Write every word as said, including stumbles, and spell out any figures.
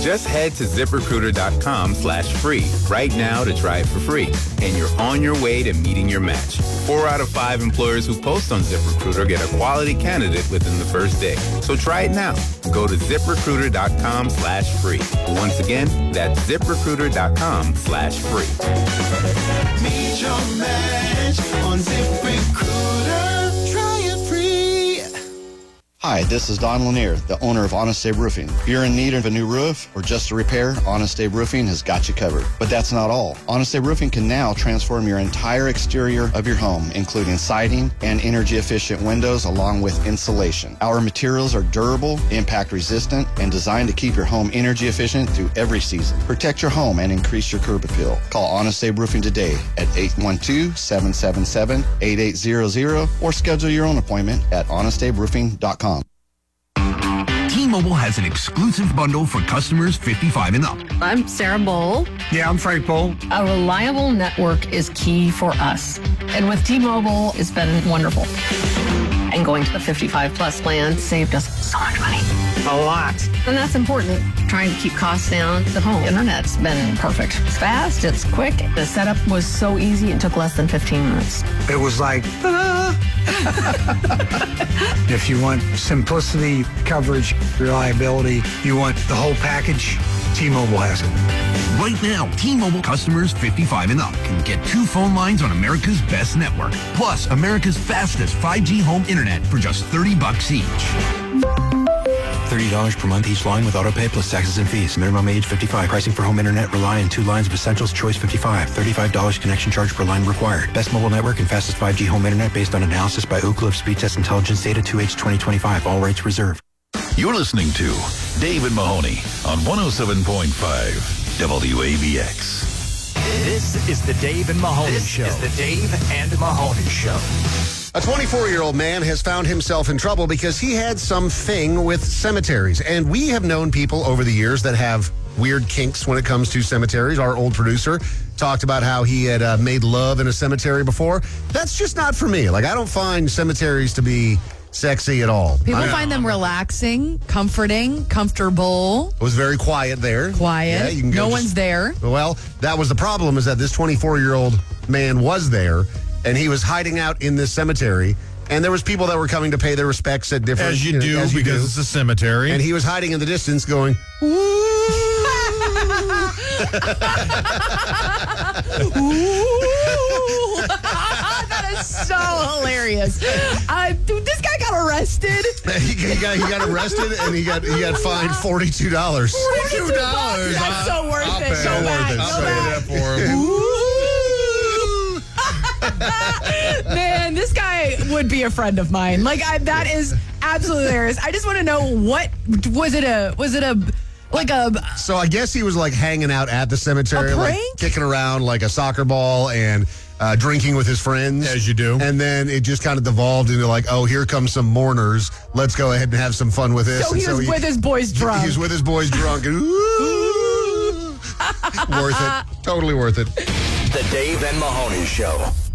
Just head to ZipRecruiter.com slash free right now to try it for free. And you're on your way to meeting your match. Four out of five employers who post on ZipRecruiter get a quality candidate within the first day. So try it now. Go to ZipRecruiter.com slash free. Once again, that's ZipRecruiter.com slash free. Meet your match on ZipRecruiter. Try it free. Hi, this is Don Lanier, the owner of Honest Abe Roofing. If you're in need of a new roof or just a repair, Honest Abe Roofing has got you covered. But that's not all. Honest Abe Roofing can now transform your entire exterior of your home, including siding and energy-efficient windows, along with insulation. Our materials are durable, impact-resistant, and designed to keep your home energy-efficient through every season. Protect your home and increase your curb appeal. Call Honest Abe Roofing today at eight one two, seven seven seven, eight eight zero zero or schedule your own appointment at honest abe roofing dot com. T-Mobile has an exclusive bundle for customers fifty-five and up. I'm Sarah Bowl. Yeah, I'm Frank Bowl. A reliable network is key for us. And with T-Mobile, it's been wonderful. And going to the fifty-five plus plan saved us so much money. A lot. And that's important. Trying to keep costs down. The home internet's been perfect. It's fast, it's quick. The setup was so easy, it took less than fifteen minutes. It was like, ah. If you want simplicity, coverage, reliability, you want the whole package, T-Mobile has it. Right now, T-Mobile customers fifty-five and up can get two phone lines on America's best network, plus America's fastest five G home internet for just thirty bucks each. thirty dollars per month each line with autopay plus taxes and fees. Minimum age fifty-five. Pricing for home internet rely on two lines of Essentials Choice fifty-five. thirty-five dollars connection charge per line required. Best mobile network and fastest five G home internet based on analysis by Ookla of Speed Test Intelligence Data two H twenty twenty-five. All rights reserved. You're listening to Dave and Mahoney on one oh seven point five W A B X. This is the Dave and Mahoney this Show. This is the Dave and Mahoney Show. A twenty-four-year-old man has found himself in trouble because he had something with cemeteries. And we have known people over the years that have weird kinks when it comes to cemeteries. Our old producer talked about how he had uh, made love in a cemetery before. That's just not for me. Like, I don't find cemeteries to be sexy at all. People I, find them relaxing, comforting, comfortable. It was very quiet there. Quiet. Yeah, you can go no just, one's there. Well, that was the problem, is that this twenty-four-year-old man was there, and he was hiding out in this cemetery. And there was people that were coming to pay their respects at different... As you, you know, do, as you because do. It's a cemetery. And he was hiding in the distance going, woo! That is so hilarious. Uh, dude, this guy got arrested. he, he, got, he got arrested, and he got he got fined forty-two dollars. forty-two dollars. That's so worth I'll it. Pay. So I'll worth it. I'll pay that for him. Man, this guy would be a friend of mine. Like, I, that is absolutely hilarious. I just want to know, what was it a was it a like a so I guess he was like hanging out at the cemetery, like kicking around like a soccer ball and uh, drinking with his friends, as you do. And then it just kind of devolved into like, oh, here come some mourners. Let's go ahead and have some fun with this. So he and was so with he, his boys drunk. He was with his boys drunk. And, ooh, worth it. Totally worth it. The Dave and Mahoney Show.